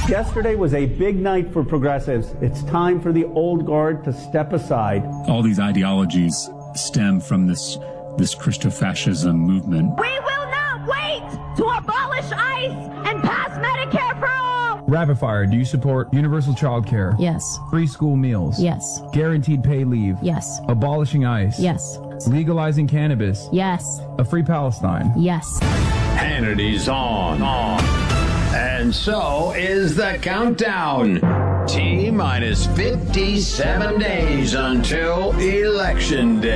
Yesterday was a big night for progressives. It's time for the old guard to step aside. All these ideologies stem from this Christofascism movement. We will not wait to abolish ICE and pass Medicare for all! Rapid fire, do you support universal child care? Yes. Free school meals? Yes. Guaranteed pay leave? Yes. Abolishing ICE? Yes. Legalizing cannabis? Yes. A free Palestine? Yes. Hannity's on. And so is the countdown. T-minus 57 days until Election Day.